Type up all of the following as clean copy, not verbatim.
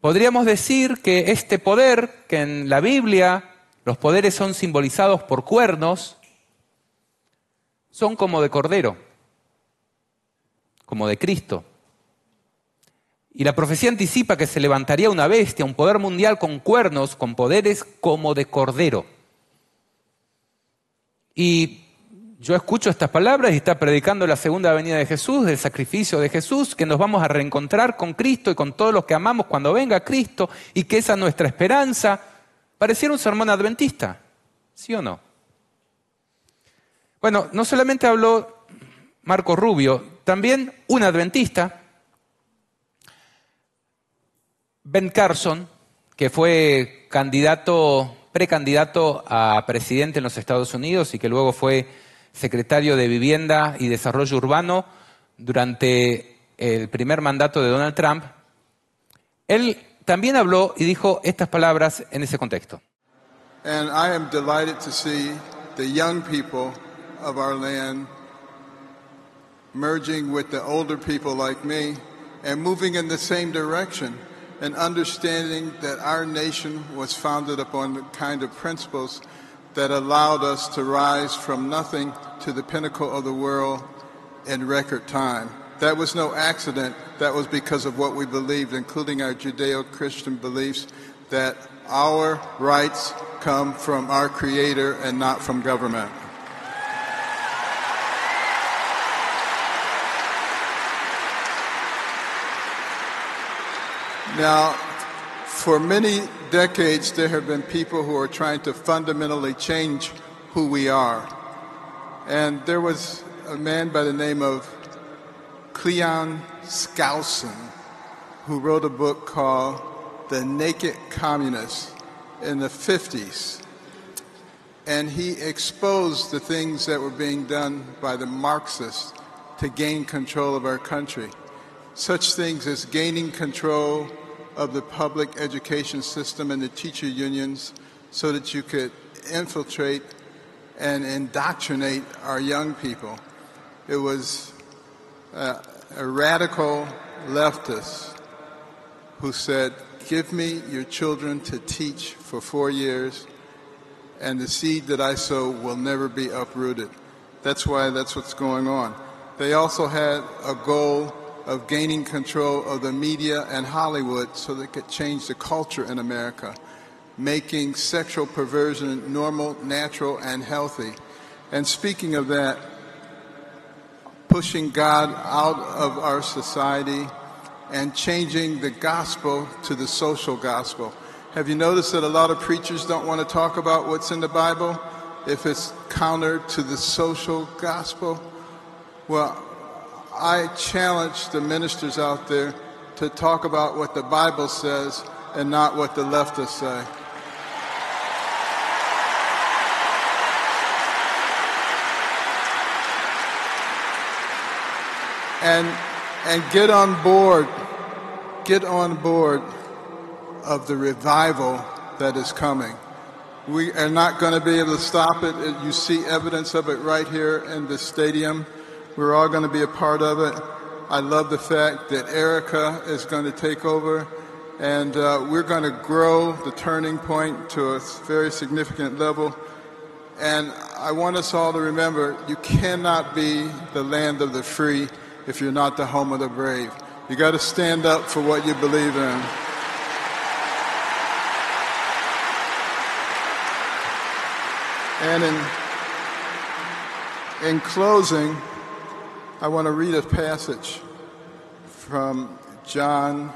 Podríamos decir que este poder, que en la Biblia los poderes son simbolizados por cuernos, son como de Cordero, como de Cristo. Y la profecía anticipa que se levantaría una bestia, un poder mundial con cuernos, con poderes como de Cordero. Y yo escucho estas palabras y está predicando la segunda venida de Jesús, del sacrificio de Jesús, que nos vamos a reencontrar con Cristo y con todos los que amamos cuando venga Cristo, y que esa es nuestra esperanza. Pareciera un sermón adventista, ¿sí o no? Bueno, no solamente habló Marco Rubio, también un adventista, Ben Carson, que fue precandidato a presidente en los Estados Unidos y que luego fue secretario de Vivienda y Desarrollo Urbano durante el primer mandato de Donald Trump. Él también habló y dijo estas palabras en ese contexto. And I am delighted to see the young people of our land merging with the older people like me and moving in the same direction and understanding that our nation was founded upon the kind of principles that allowed us to rise from nothing to the pinnacle of the world in record time. That was no accident. That was because of what we believed, including our Judeo-Christian beliefs, that our rights come from our Creator and not from government. Now, for many decades, there have been people who are trying to fundamentally change who we are. And there was a man by the name of Cleon Skousen who wrote a book called The Naked Communist in the 50s. And he exposed the things that were being done by the Marxists to gain control of our country. Such things as gaining control of the public education system and the teacher unions so that you could infiltrate and indoctrinate our young people. It was a radical leftist who said, give me your children to teach for 4 years and the seed that I sow will never be uprooted. That's what's going on. They also had a goal of gaining control of the media and Hollywood so they could change the culture in America, making sexual perversion normal, natural, and healthy. And speaking of that, pushing God out of our society and changing the gospel to the social gospel. Have you noticed that a lot of preachers don't want to talk about what's in the Bible if it's counter to the social gospel? Well, I challenge the ministers out there to talk about what the Bible says and not what the leftists say. And get on board of the revival that is coming. We are not going to be able to stop it. You see evidence of it right here in the stadium. We're all going to be a part of it. I love the fact that Erica is going to take over, and we're going to grow the Turning Point to a very significant level. And I want us all to remember, you cannot be the land of the free if you're not the home of the brave. You got to stand up for what you believe in. And in closing, I want to read a passage from John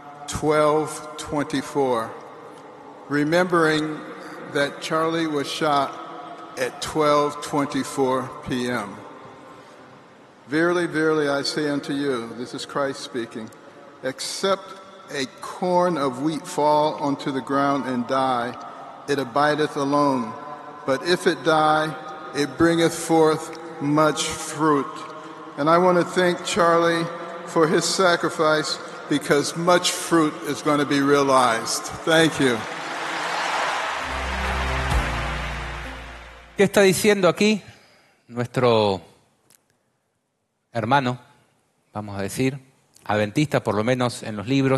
12:24, remembering that Charlie was shot at 12:24 p.m. Verily, verily, I say unto you, this is Christ speaking, except a corn of wheat fall onto the ground and die, it abideth alone. But if it die, it bringeth forth much fruit. And I want to thank Charlie for his sacrifice because much fruit is going to be realized. Thank you. ¿Qué está diciendo aquí nuestro hermano, vamos a decir, adventista por lo menos en los libros?